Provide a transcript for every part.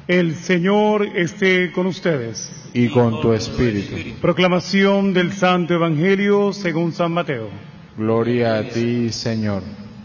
El Señor esté con ustedes. Y con tu espíritu. Proclamación del Santo Evangelio según San Mateo. Gloria a ti, Señor.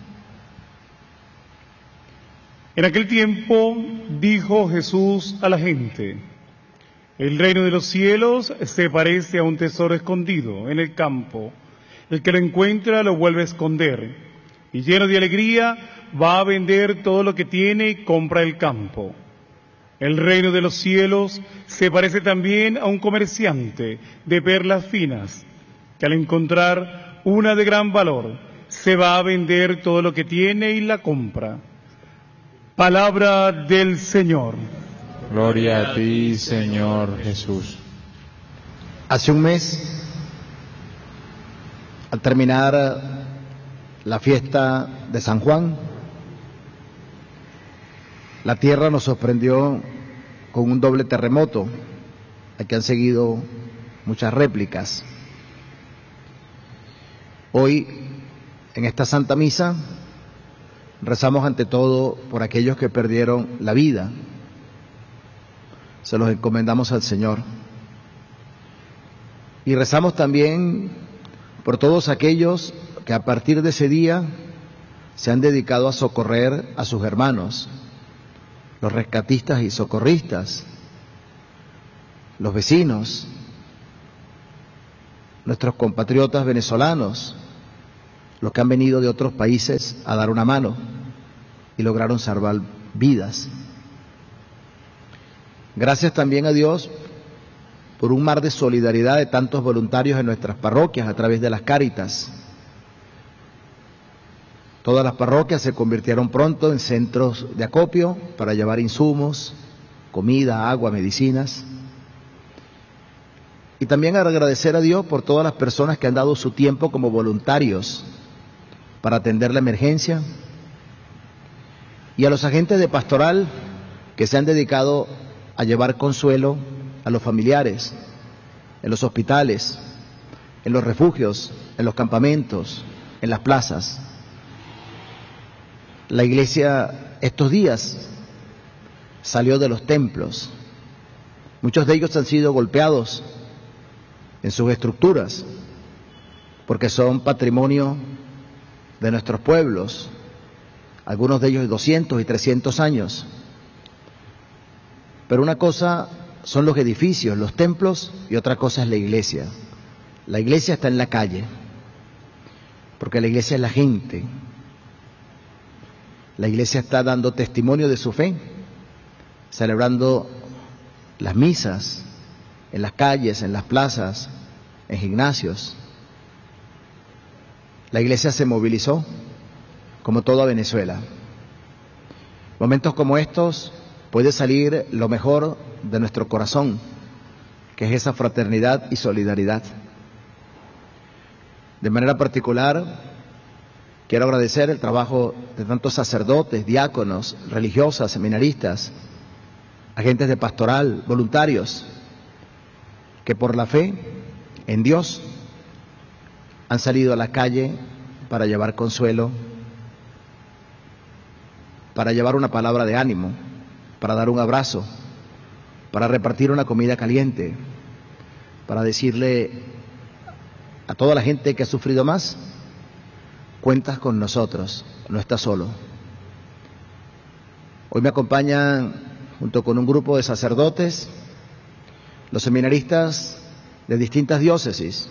En aquel tiempo dijo Jesús a la gente: el reino de los cielos se parece a un tesoro escondido en el campo. El que lo encuentra lo vuelve a esconder, y lleno de alegría va a vender todo lo que tiene y compra el campo. El reino de los cielos se parece también a un comerciante de perlas finas, que al encontrar una de gran valor, se va a vender todo lo que tiene y la compra. Palabra del Señor. Gloria a ti, Señor Jesús. Hace un mes, al terminar la fiesta de San Juan, la tierra nos sorprendió con un doble terremoto, al que han seguido muchas réplicas. Hoy, en esta Santa Misa, rezamos ante todo por aquellos que perdieron la vida. Se los encomendamos al Señor. Y rezamos también por todos aquellos que a partir de ese día se han dedicado a socorrer a sus hermanos, los rescatistas y socorristas, los vecinos, nuestros compatriotas venezolanos, los que han venido de otros países a dar una mano y lograron salvar vidas. Gracias también a Dios por un mar de solidaridad de tantos voluntarios en nuestras parroquias a través de las Cáritas. Todas las parroquias se convirtieron pronto en centros de acopio para llevar insumos, comida, agua, medicinas. Y también agradecer a Dios por todas las personas que han dado su tiempo como voluntarios para atender la emergencia, y a los agentes de pastoral que se han dedicado a llevar consuelo a los familiares en los hospitales, en los refugios, en los campamentos, en las plazas. La Iglesia estos días salió de los templos. Muchos de ellos han sido golpeados en sus estructuras porque son patrimonio de nuestros pueblos, algunos de ellos de 200 y 300 años. Pero una cosa son los edificios, los templos, y otra cosa es la iglesia. La iglesia está en la calle, porque la iglesia es la gente. La iglesia está dando testimonio de su fe, celebrando las misas en las calles, en las plazas, en gimnasios. La iglesia se movilizó, como toda Venezuela. Momentos como estos puede salir lo mejor de nuestro corazón, que es esa fraternidad y solidaridad. De manera particular, quiero agradecer el trabajo de tantos sacerdotes, diáconos, religiosas, seminaristas, agentes de pastoral, voluntarios, que por la fe en Dios han salido a la calle para llevar consuelo, para llevar una palabra de ánimo, para dar un abrazo, para repartir una comida caliente, para decirle a toda la gente que ha sufrido más: cuentas con nosotros, no estás solo. Hoy me acompañan, junto con un grupo de sacerdotes, los seminaristas de distintas diócesis: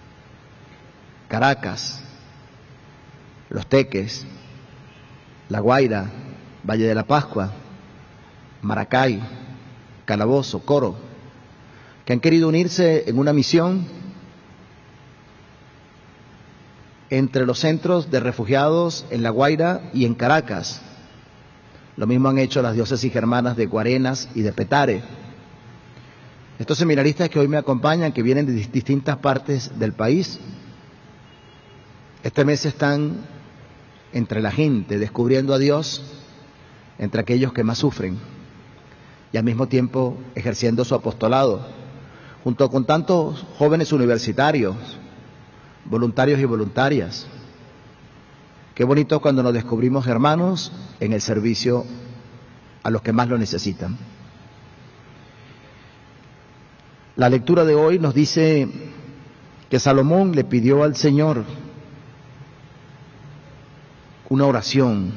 Caracas, Los Teques, La Guaira, Valle de la Pascua, Maracay, Calabozo, Coro, que han querido unirse en una misión entre los centros de refugiados en La Guaira y en Caracas. Lo mismo han hecho las diócesis hermanas de Guarenas y de Petare. Estos seminaristas que hoy me acompañan, que vienen de distintas partes del país, este mes están entre la gente, descubriendo a Dios entre aquellos que más sufren, y al mismo tiempo ejerciendo su apostolado, junto con tantos jóvenes universitarios, voluntarios y voluntarias. Qué bonito cuando nos descubrimos hermanos en el servicio a los que más lo necesitan. La lectura de hoy nos dice que Salomón le pidió al Señor una oración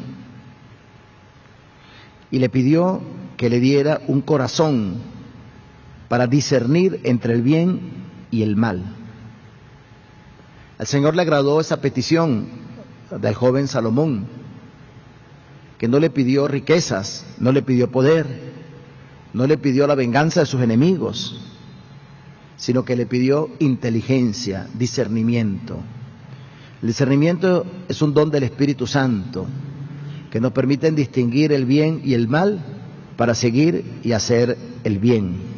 y le pidió que le diera un corazón para discernir entre el bien y el mal. Al Señor le agradó esa petición del joven Salomón, que no le pidió riquezas, no le pidió poder, no le pidió la venganza de sus enemigos, sino que le pidió inteligencia, discernimiento. El discernimiento es un don del Espíritu Santo que nos permite distinguir el bien y el mal para seguir y hacer el bien.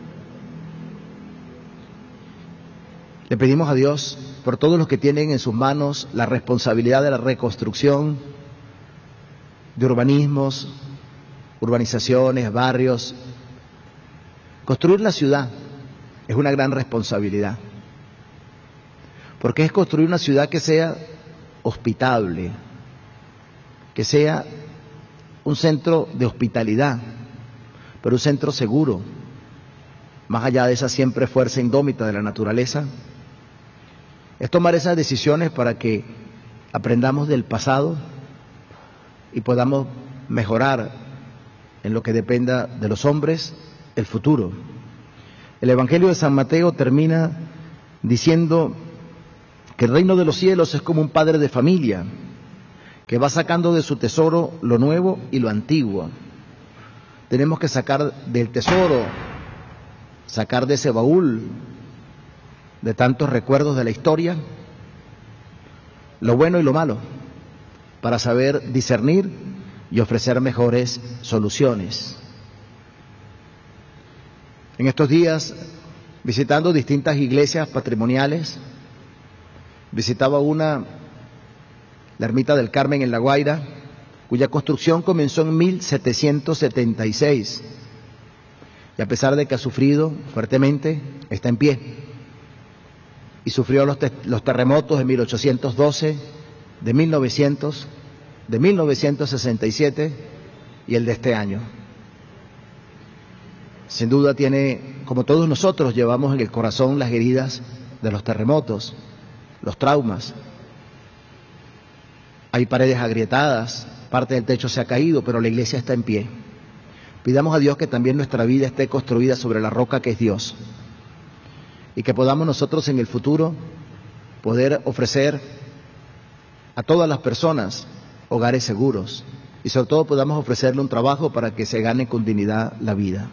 Le pedimos a Dios por todos los que tienen en sus manos la responsabilidad de la reconstrucción de urbanismos, urbanizaciones, barrios. Construir la ciudad es una gran responsabilidad, porque es construir una ciudad que sea hospitable, que sea un centro de hospitalidad, pero un centro seguro, más allá de esa siempre fuerza indómita de la naturaleza. Es tomar esas decisiones para que aprendamos del pasado y podamos mejorar en lo que dependa de los hombres el futuro. El Evangelio de San Mateo termina diciendo que el reino de los cielos es como un padre de familia que va sacando de su tesoro lo nuevo y lo antiguo. Tenemos que sacar del tesoro, sacar de ese baúl de tantos recuerdos de la historia, lo bueno y lo malo, para saber discernir y ofrecer mejores soluciones. En estos días, visitando distintas iglesias patrimoniales, visitaba una, la Ermita del Carmen en La Guaira, cuya construcción comenzó en 1776, y a pesar de que ha sufrido fuertemente, está en pie. Y sufrió los terremotos de 1812, de 1900, de 1967 y el de este año. Sin duda tiene, como todos nosotros, llevamos en el corazón las heridas de los terremotos, los traumas. Hay paredes agrietadas, parte del techo se ha caído, pero la iglesia está en pie. Pidamos a Dios que también nuestra vida esté construida sobre la roca que es Dios, y que podamos nosotros en el futuro poder ofrecer a todas las personas hogares seguros, y sobre todo podamos ofrecerle un trabajo para que se gane con dignidad la vida.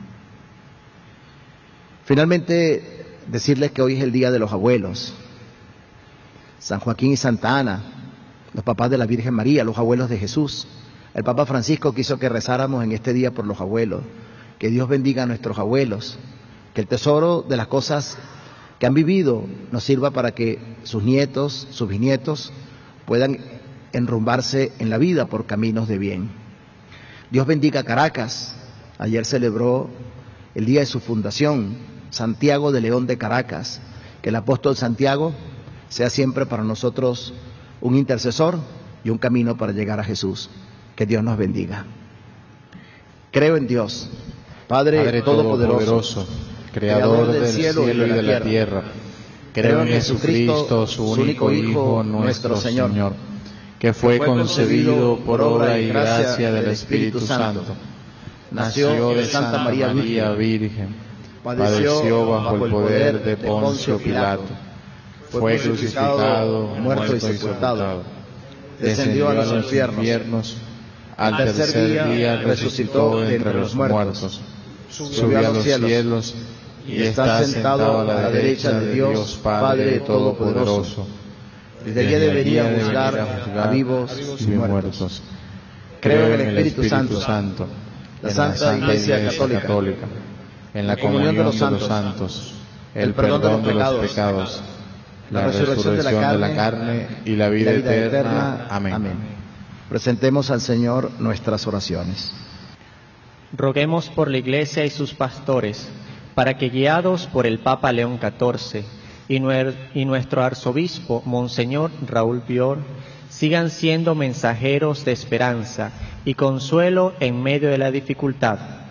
Finalmente, decirles que hoy es el Día de los Abuelos. San Joaquín y Santa Ana, los papás de la Virgen María, los abuelos de Jesús. El Papa Francisco quiso que rezáramos en este día por los abuelos, que Dios bendiga a nuestros abuelos, que el tesoro de las cosas que han vivido nos sirva para que sus nietos, sus bisnietos puedan enrumbarse en la vida por caminos de bien. Dios bendiga a Caracas. Ayer celebró el día de su fundación, Santiago de León de Caracas. Que el apóstol Santiago sea siempre para nosotros un intercesor y un camino para llegar a Jesús. Que Dios nos bendiga. Creo en Dios, Padre Todopoderoso, Creador del cielo y de la tierra. Creo en Jesucristo, su único Hijo, nuestro Señor, que fue concebido por obra y gracia del Espíritu Santo. Nació de Santa María Virgen, padeció bajo el poder de Poncio Pilato, fue crucificado, muerto y sepultado, descendió a los infiernos, al tercer día resucitó entre los muertos, subió a los cielos y está sentado a la derecha de Dios Padre Todopoderoso. Desde allí debería juzgar a vivos y muertos. Creo en el Espíritu Santo, la Santa Iglesia Católica, en la comunión de los santos, el perdón de los pecados, la resurrección de la carne y la vida eterna. Amén. Presentemos al Señor nuestras oraciones. Roguemos por la Iglesia y sus pastores, para que, guiados por el Papa León XIV y nuestro arzobispo Monseñor Raúl Bior, sigan siendo mensajeros de esperanza y consuelo en medio de la dificultad.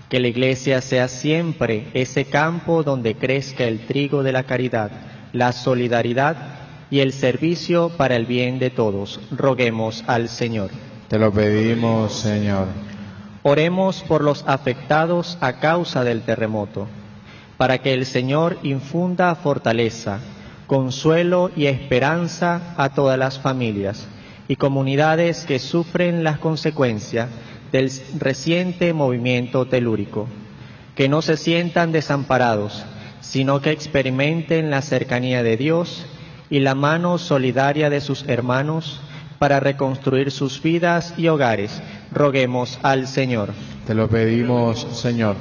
Que la Iglesia sea siempre ese campo donde crezca el trigo de la caridad, la solidaridad y el servicio para el bien de todos. Roguemos al Señor. Te lo pedimos, Señor. Oremos por los afectados a causa del terremoto, para que el Señor infunda fortaleza, consuelo y esperanza a todas las familias y comunidades que sufren las consecuencias del reciente movimiento telúrico, que no se sientan desamparados, sino que experimenten la cercanía de Dios y la mano solidaria de sus hermanos para reconstruir sus vidas y hogares. Roguemos al Señor. Te lo pedimos, Señor.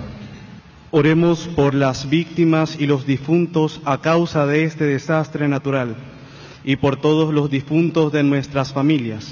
Oremos por las víctimas y los difuntos a causa de este desastre natural y por todos los difuntos de nuestras familias,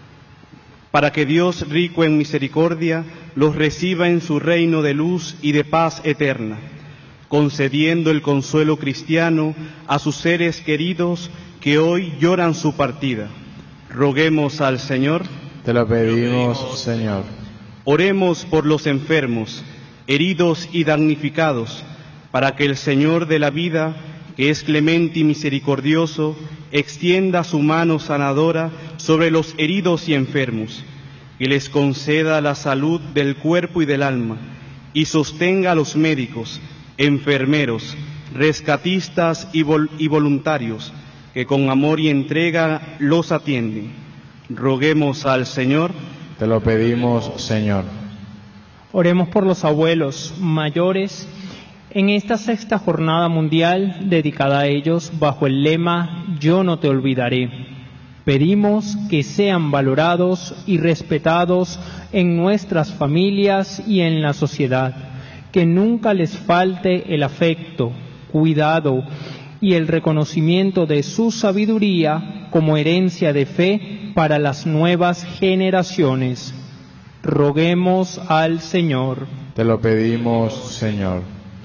para que Dios, rico en misericordia, los reciba en su reino de luz y de paz eterna, concediendo el consuelo cristiano a sus seres queridos que hoy lloran su partida. Roguemos al Señor. Te lo pedimos, Señor. Oremos por los enfermos, heridos y damnificados, para que el Señor de la vida, que es clemente y misericordioso, extienda su mano sanadora sobre los heridos y enfermos, que les conceda la salud del cuerpo y del alma, y sostenga a los médicos, enfermeros, rescatistas y voluntarios, que con amor y entrega los atienden. Roguemos al Señor. Te lo pedimos, Señor. Oremos por los abuelos mayores en esta sexta jornada mundial dedicada a ellos bajo el lema Yo no te olvidaré. Pedimos que sean valorados y respetados en nuestras familias y en la sociedad, que nunca les falte el afecto, cuidado y el reconocimiento de su sabiduría como herencia de fe para las nuevas generaciones. Roguemos al Señor. Te lo pedimos, Señor.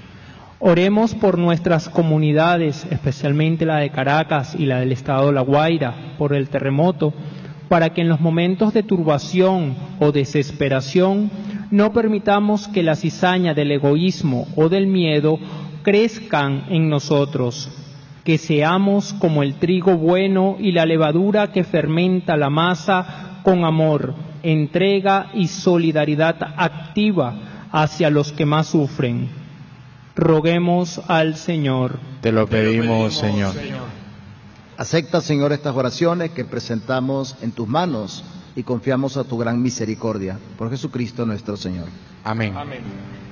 Oremos por nuestras comunidades, especialmente la de Caracas y la del estado La Guaira, por el terremoto, para que en los momentos de turbación o desesperación no permitamos que la cizaña del egoísmo o del miedo crezcan en nosotros, que seamos como el trigo bueno y la levadura que fermenta la masa con amor, entrega y solidaridad activa hacia los que más sufren. Roguemos al Señor. Te lo pedimos, Señor. Acepta, Señor, estas oraciones que presentamos en tus manos y confiamos a tu gran misericordia. Por Jesucristo nuestro Señor. Amén. Amén.